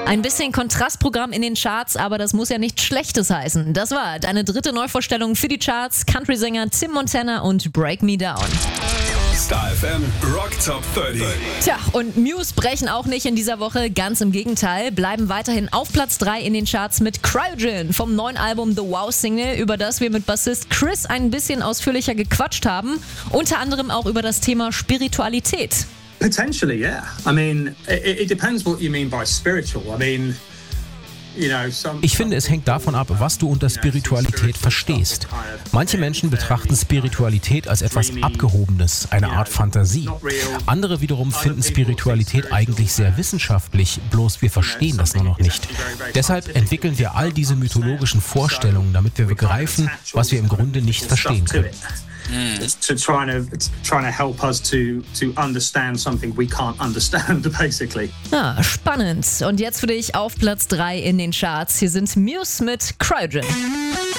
Ein bisschen Kontrastprogramm in den Charts, aber das muss ja nichts Schlechtes heißen. Das war deine dritte Neuvorstellung für die Charts. Country-Sänger Tim Montana und Break Me Down. Star FM Rock Top 30. Tja, und Muse brechen auch nicht in dieser Woche, ganz im Gegenteil, bleiben weiterhin auf Platz 3 in den Charts mit Cryogen vom neuen Album The Wow Single, über das wir mit Bassist Chris ein bisschen ausführlicher gequatscht haben, unter anderem auch über das Thema Spiritualität. Potentially, yeah. I mean, it depends what you mean by spiritual. I mean, ich finde, es hängt davon ab, was du unter Spiritualität verstehst. Manche Menschen betrachten Spiritualität als etwas Abgehobenes, eine Art Fantasie. Andere wiederum finden Spiritualität eigentlich sehr wissenschaftlich, bloß wir verstehen das nur noch nicht. Deshalb entwickeln wir all diese mythologischen Vorstellungen, damit wir begreifen, was wir im Grunde nicht verstehen können. Trying to help us to understand something we can't understand, basically. Ah, spannend. Und jetzt für dich auf Platz 3 in den Charts. Hier sind Muse mit Cryogen.